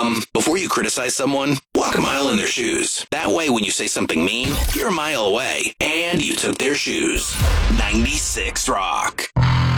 Before you criticize someone, walk a mile in their shoes. That way, when you say something mean, you're a mile away, and you took their shoes. 96 Rock.